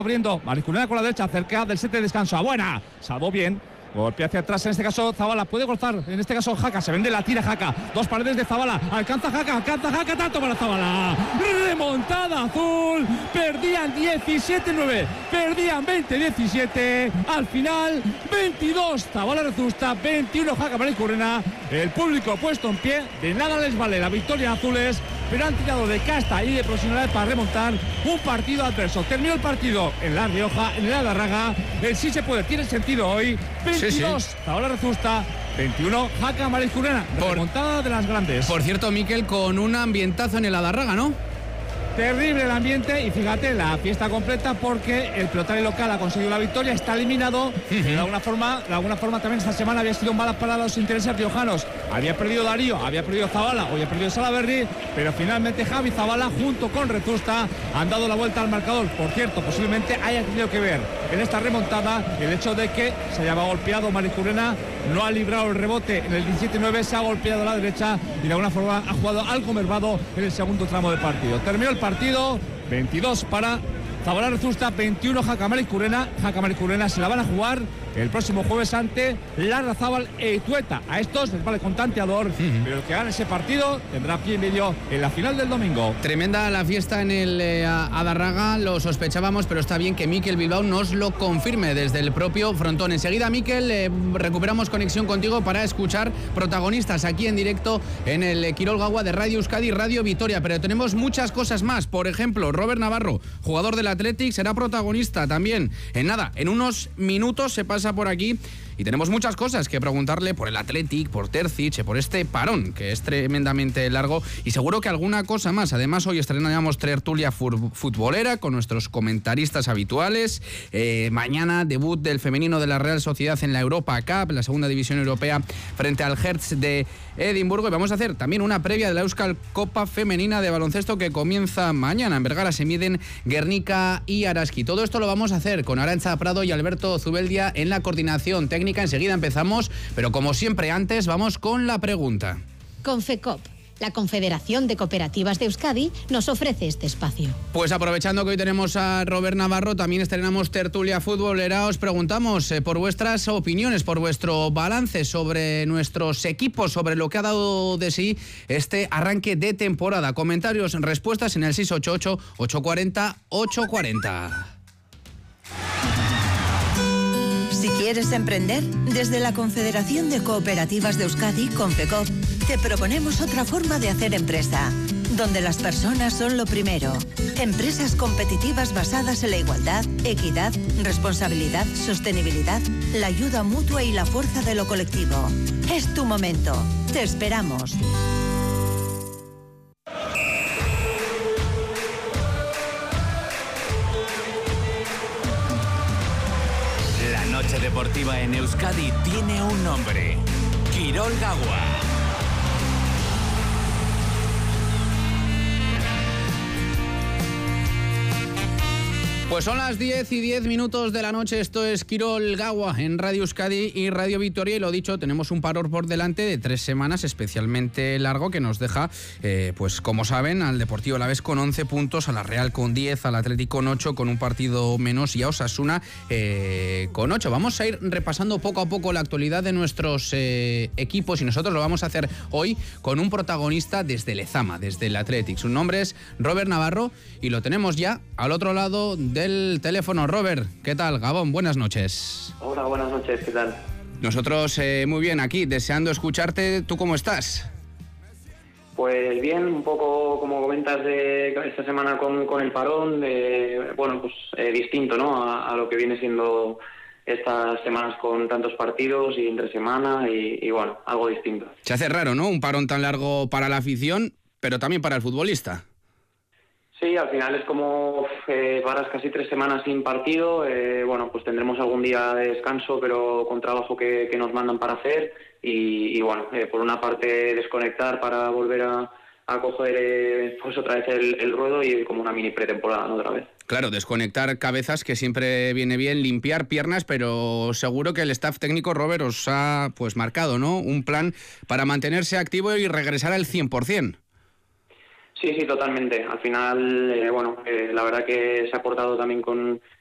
abriendo Maricurena con la derecha, cerca del set de descanso. A buena, salvó bien. Golpe hacia atrás, en este caso Zabala puede gozar, en este caso Jaca, se vende, la tira Jaca, dos paredes de Zabala, alcanza Jaca, tanto para Zabala, remontada azul, perdían 17-9, perdían 20-17, al final 22 Zabala Rezusta, 21 Jaca Maricurena, el público puesto en pie, de nada les vale la victoria azules, pero han tirado de casta y de profesionalidad para remontar un partido adverso. Terminó el partido en La Rioja, en el Adarraga, el sí se puede, tiene sentido hoy. 22, Zabala Rezusta, 21, Jaca Maricurena, remontada de las grandes. Por cierto, Miquel, con un ambientazo en el Adarraga, ¿no? Terrible el ambiente y fíjate, la fiesta completa porque el pelotari local ha conseguido la victoria, está eliminado. De alguna forma también esta semana había sido mala para los intereses riojanos. Había perdido Darío, había perdido Zabala, hoy ha perdido Salaberry, pero finalmente Javi Zabala junto con Rezusta han dado la vuelta al marcador. Por cierto, posiblemente haya tenido que ver en esta remontada el hecho de que se haya golpeado Maricurena, no ha librado el rebote en el 17-9, se ha golpeado a la derecha y de alguna forma ha jugado algo mermado en el segundo tramo del partido. Terminó el partido, 22 para Zabala Rezusta, 21 Jaca Maricurena. Jaca Maricurena se la van a jugar el próximo jueves ante Larrazábal e Itueta. A estos les vale con tanteador, pero el que gane ese partido tendrá pie y medio en la final del domingo. Tremenda la fiesta en el Adarraga, lo sospechábamos, pero está bien que Miquel Bilbao nos lo confirme desde el propio frontón. Enseguida, Miquel, recuperamos conexión contigo para escuchar protagonistas aquí en directo en el Quirol Gaua de Radio Euskadi y Radio Vitoria, pero tenemos muchas cosas más. Por ejemplo, Robert Navarro, jugador del Athletic, será protagonista también. En unos minutos se pasa por aquí y tenemos muchas cosas que preguntarle por el Athletic, por Terzic, por este parón que es tremendamente largo y seguro que alguna cosa más. Además, hoy estrenamos tertulia futbolera con nuestros comentaristas habituales. Mañana debut del femenino de la Real Sociedad en la Europa Cup, la segunda división europea frente al Hertz de Edimburgo, y vamos a hacer también una previa de la Euskal Copa femenina de baloncesto que comienza mañana. En Vergara se miden Guernica y Araski. Todo esto lo vamos a hacer con Arantxa Prado y Alberto Zubeldia en la coordinación técnica. Enseguida empezamos, pero como siempre antes vamos con la pregunta. Confecop, la Confederación de Cooperativas de Euskadi, nos ofrece este espacio. Pues aprovechando que hoy tenemos a Robert Navarro, también estrenamos tertulia futbolera. Os preguntamos por vuestras opiniones, por vuestro balance sobre nuestros equipos, sobre lo que ha dado de sí este arranque de temporada. Comentarios, respuestas en el 688-840-840. Si quieres emprender, desde la Confederación de Cooperativas de Euskadi, Confecop, te proponemos otra forma de hacer empresa, donde las personas son lo primero. Empresas competitivas basadas en la igualdad, equidad, responsabilidad, sostenibilidad, la ayuda mutua y la fuerza de lo colectivo. Es tu momento. Te esperamos. Deportiva en Euskadi tiene un nombre: Quirol Gaua. Pues son las 10:10 de la noche, esto es Quirol Gaua en Radio Euskadi y Radio Vitoria, y lo dicho, tenemos un parón por delante de 3 semanas especialmente largo que nos deja, pues como saben, al Deportivo Alavés con 11 puntos, a la Real con 10, al Atlético con 8, con un partido menos, y a Osasuna con 8. Vamos a ir repasando poco a poco la actualidad de nuestros equipos, y nosotros lo vamos a hacer hoy con un protagonista desde Lezama, desde el Athletic. Su nombre es Robert Navarro y lo tenemos ya al otro lado del teléfono. Robert, ¿qué tal? Gabón, buenas noches. Hola, buenas noches, ¿qué tal? Nosotros muy bien aquí, deseando escucharte. ¿Tú cómo estás? Pues bien, un poco como comentas de esta semana con el parón, distinto, ¿no? A lo que viene siendo estas semanas con tantos partidos y entre semana y bueno, algo distinto. Se hace raro, ¿no? Un parón tan largo para la afición, pero también para el futbolista. Sí, al final es como paras casi 3 semanas sin partido, pues tendremos algún día de descanso, pero con trabajo que nos mandan para hacer y por una parte desconectar para volver a coger pues otra vez el ruedo y como una mini pretemporada, ¿no? Otra vez. Claro, desconectar cabezas, que siempre viene bien, limpiar piernas, pero seguro que el staff técnico, Robert, os ha pues marcado, ¿no? Un plan para mantenerse activo y regresar al 100%. Sí, totalmente. Al final, la verdad que se ha portado también con